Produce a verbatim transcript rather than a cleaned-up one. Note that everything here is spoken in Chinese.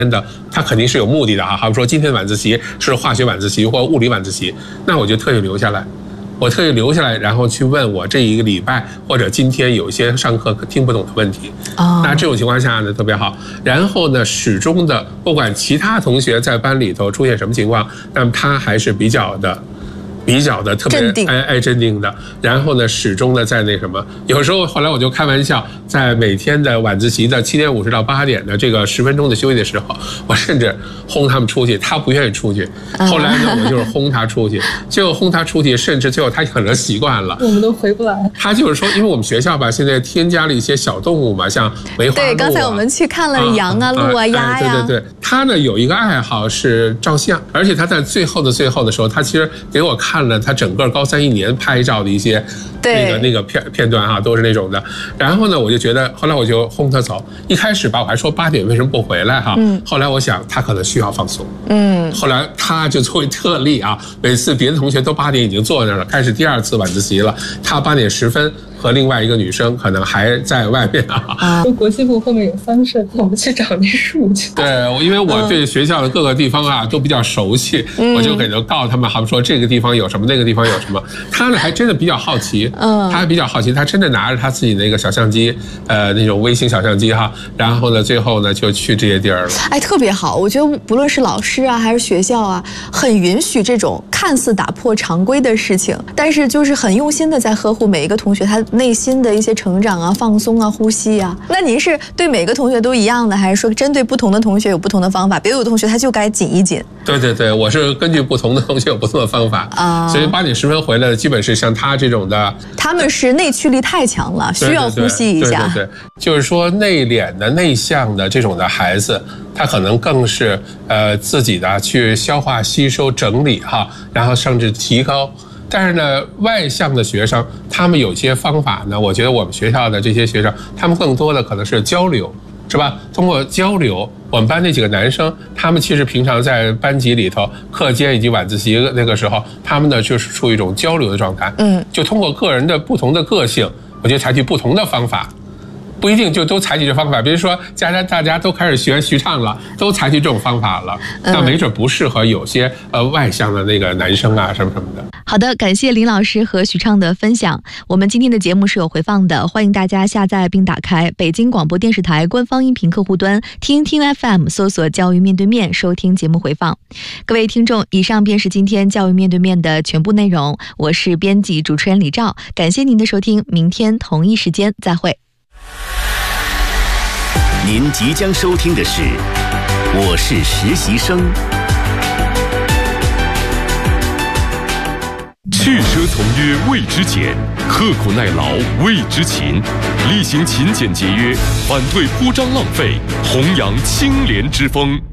的，他肯定是有目的的啊，好比说今天的晚自习是化学晚自习或物理晚自习，那我就特意留下来。我特意留下来，然后去问我这一个礼拜或者今天有一些上课听不懂的问题。哦，那这种情况下呢特别好。然后呢，始终的不管其他同学在班里头出现什么情况，那么他还是比较的。比较的特别爱爱镇定的，然后呢，始终的在那什么，有时候后来我就开玩笑，在每天的晚自习的七点五十到八点的这个十分钟的休息的时候，我甚至轰他们出去，他不愿意出去。后来呢，我就是轰他出去，结果轰他出去，甚至最后他可能习惯了， 我们都回不来。 他就是说，因为我们学校吧，现在添加了一些小动物嘛，像梅花鹿、啊。 对，刚才我们去看了羊啊、鹿啊、鸭呀。 对对对，他呢有一个爱好是照相，而且他在最后的最后的时候，他其实给我看了他整个高三一年拍照的一些那个那个片片段啊，都是那种的。然后呢，我就觉得，后来我就轰他走。一开始吧，我还说八点为什么不回来哈？嗯。后来我想，他可能需要放松。嗯。后来他就作为特例啊，每次别的同学都八点已经坐那儿了，开始第二次晚自习了，他八点十分。和另外一个女生可能还在外面啊。 说国际部后面有桑葚，我们去找那树去。 对，因为我对学校的各个地方啊、嗯、都比较熟悉，嗯、我就给他告诉他们，好比说这个地方有什么，那个地方有什么。他呢还真的比较好奇，嗯，他还比较好奇，他真的拿着他自己那个小相机，呃，那种微型小相机哈，然后呢，最后呢就去这些地儿了。 哎，特别好，我觉得不论是老师啊还是学校啊，很允许这种看似打破常规的事情，但是就是很用心的在呵护每一个同学他内心的一些成长啊、放松啊、呼吸啊。那您是对每个同学都一样的，还是说针对不同的同学有不同的方法？比如有的同学他就该紧一紧。 对对对，我是根据不同的同学有不同的方法啊。所以八点十分回来的基本是像他这种的， 他们是内驱力太强了，需要呼吸一下。 对对对，就是说内敛的、内向的这种的孩子，他可能更是呃自己的去消化、吸收、整理哈，然后甚至提高。但是呢，外向的学生，他们有些方法呢，我觉得我们学校的这些学生，他们更多的可能是交流，是吧？通过交流，我们班那几个男生，他们其实平常在班级里头、课间以及晚自习那个时候，他们呢就是处于一种交流的状态。嗯，就通过个人的不同的个性，我就采取不同的方法。不一定就都采取这方法，比如说家家大家都开始学徐唱了，都采取这种方法了，那没准不适合有些呃外向的那个男生啊什么什么的。 好的，感谢林老师和徐畅的分享。我们今天的节目是有回放的，欢迎大家下载并打开北京广播电视台官方音频客户端听听 F M， 搜索教育面对面收听节目回放。各位听众，以上便是今天教育面对面的全部内容，我是编辑主持人李兆，感谢您的收听，明天同一时间再会。 您即将收听的是《我是实习生》。 去奢从约谓之俭，刻苦耐劳谓之勤，厉行勤俭节约，反对铺张浪费，弘扬清廉之风。